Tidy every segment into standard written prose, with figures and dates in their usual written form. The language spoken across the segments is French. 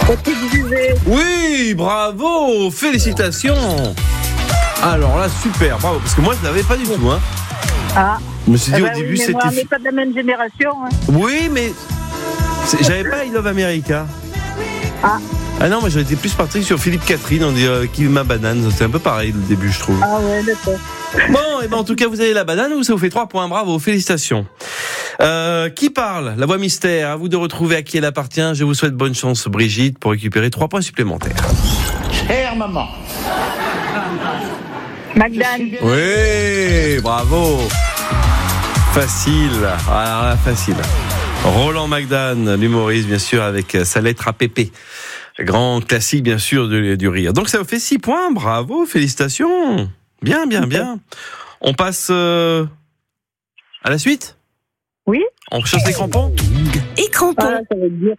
Oui, bravo, félicitations. Alors là, super, bravo, parce que moi je l'avais pas du tout, hein. Ah. Je me suis dit au début oui, c'était. Moi, on n'est pas de la même génération. Hein. Oui, mais j'avais pas I Love America. Ah non, moi j'aurais été plus parti sur Philippe Catherine, on dit Kill ma banane, c'est un peu pareil le début, je trouve. Ah ouais, d'accord. Bon, et ben en tout cas vous avez la banane, ça vous fait 3 points, bravo, félicitations. Qui parle? La voix mystère, à vous de retrouver à qui elle appartient. Je vous souhaite bonne chance Brigitte pour récupérer 3 points supplémentaires. Chère maman. Magdane. Oui, bravo. Facile, alors là, facile. Roland Magdane, l'humoriste bien sûr, avec sa lettre à Pépé. Grand classique bien sûr du rire. Donc ça vous fait 6 points, bravo, félicitations. Bien. On passe à la suite? Oui. On chasse les crampons? Et crampons. Ah, ça veut dire.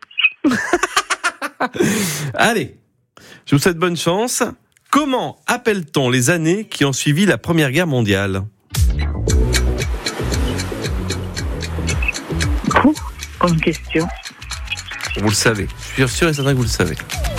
Allez, je vous souhaite bonne chance. Comment appelle-t-on les années qui ont suivi la Première Guerre mondiale? Bonne question. Vous le savez, je suis sûr et certain que vous le savez.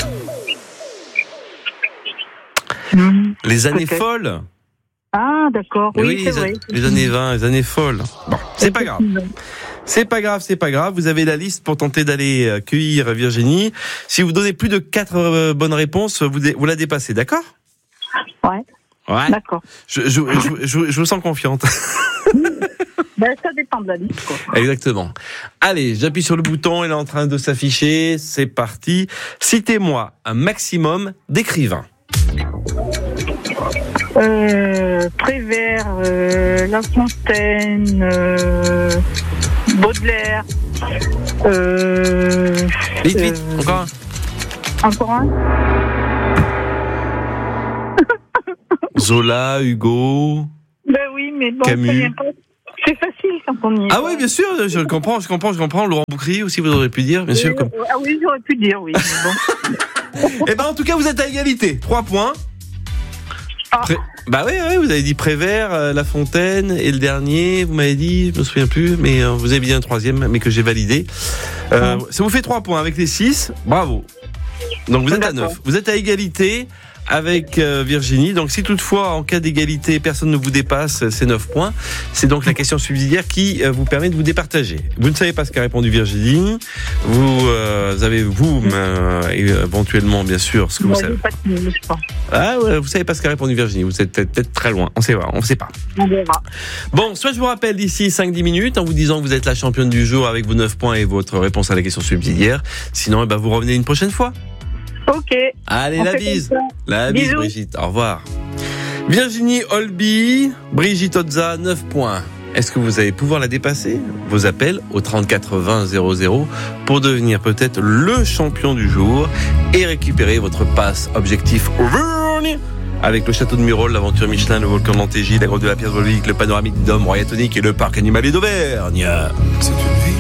Les années peut-être. Folles. Ah, d'accord. Oui, c'est vrai. Les années 20, les années folles. Bon, c'est pas grave. C'est pas grave. Vous avez la liste pour tenter d'aller accueillir Virginie. Si vous donnez plus de 4 bonnes réponses, vous la dépassez, d'accord? Ouais. D'accord. Je vous sens confiante. Ça dépend de la liste, quoi. Exactement. Allez, j'appuie sur le bouton, elle est en train de s'afficher. C'est parti. Citez-moi un maximum d'écrivains. Prévert, La Fontaine, Baudelaire. Vite, encore un. Encore un? Zola, Hugo. Ben oui, mais bon, Camus. C'est facile quand on y est. Ah oui, bien sûr, je comprends. Laurent Boucry aussi, vous aurez pu dire, bien sûr. Comme... Ah oui, j'aurais pu dire, oui. Mais bon. Eh ben, en tout cas, vous êtes à égalité. 3 points. Ah. Bah oui, vous avez dit Prévert, La Fontaine, et le dernier, vous m'avez dit, je me souviens plus, mais vous avez dit un 3e, mais que j'ai validé. Ça vous fait 3 points avec les 6. Bravo. Donc vous êtes à 9. Vous êtes à égalité avec Virginie. Donc si toutefois, en cas d'égalité, personne ne vous dépasse, c'est 9 points. C'est donc la question subsidiaire qui vous permet de vous départager. Vous ne savez pas ce qu'a répondu Virginie. Vous avez éventuellement, bien sûr, ce que vous savez. Ah ouais, vous savez pas ce qu'a répondu Virginie. Vous êtes peut-être très loin. On sait pas. On verra. Bon, soit je vous rappelle d'ici 5-10 minutes en vous disant que vous êtes la championne du jour avec vos 9 points et votre réponse à la question subsidiaire. Sinon, vous revenez une prochaine fois. Ok. Allez, la bise. La bise, Brigitte. Au revoir. Virginie Olby, Brigitte Ozza, 9 points. Est-ce que vous allez pouvoir la dépasser? Vos appels au 34 20 00 pour devenir peut-être le champion du jour et récupérer votre passe objectif Auvergne avec le château de Murol, l'aventure Michelin, le volcan d'Antégie, la grotte de la Pierre volvique, le panoramique d'Homme, Royatonique et le parc animalier d'Auvergne. C'est une vie.